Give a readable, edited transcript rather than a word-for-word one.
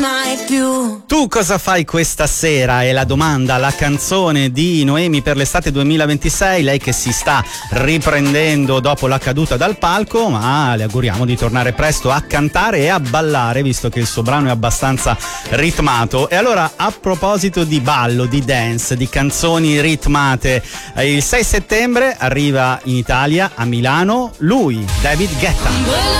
mai più. Tu cosa fai questa sera? È la domanda, la canzone di Noemi per l'estate 2026, lei che si sta riprendendo dopo la caduta dal palco, ma le auguriamo di tornare presto a cantare e a ballare, visto che il suo brano è abbastanza ritmato. E allora, a proposito di ballo, di dance, di canzoni ritmate, il 6 settembre arriva in Italia, a Milano, lui, David Guetta.